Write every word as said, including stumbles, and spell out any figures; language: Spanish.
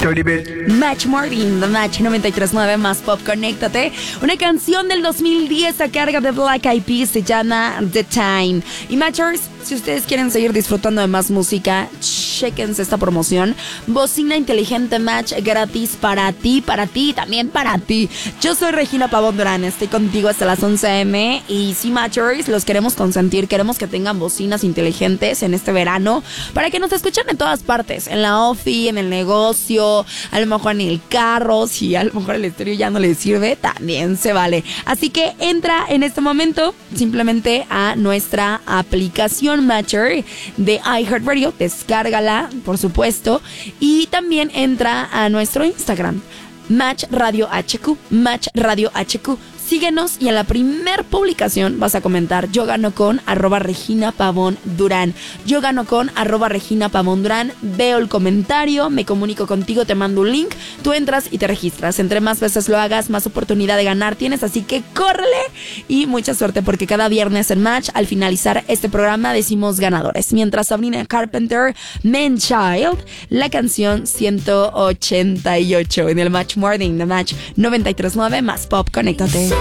Match Morning, The Match noventa y tres punto nueve más Pop, conéctate. Una canción del dos mil diez a cargo de Black Eyed Peas se llama The Time. Y Matchers, si ustedes quieren seguir disfrutando de más música, chéquense esta promoción. Bocina inteligente Match gratis para ti, para ti y también para ti. Yo soy Regina Pavón Durán, estoy contigo hasta las once a eme. Y sí, Matchers, los queremos consentir. Queremos que tengan bocinas inteligentes en este verano para que nos escuchen en todas partes. En la ofi, en el negocio, a lo mejor en el carro. Si a lo mejor el estéreo ya no les sirve, también se vale. Así que entra en este momento simplemente a nuestra aplicación Matcher de iHeartRadio, descárgala, por supuesto, y también entra a nuestro Instagram, Match Radio H Q, Match Radio H Q. Síguenos y en la primer publicación vas a comentar: yo gano con arroba Regina Pavón Durán. Yo gano con arroba Regina Pavón Durán. Veo el comentario, me comunico contigo, te mando un link, tú entras y te registras. Entre más veces lo hagas, más oportunidad de ganar tienes, así que córrele y mucha suerte, porque cada viernes en Match, al finalizar este programa, decimos ganadores. Mientras Sabrina Carpenter, Man Child, la canción ciento ochenta y ocho en el Match Morning, The Match noventa y tres punto nueve más Pop, conéctate.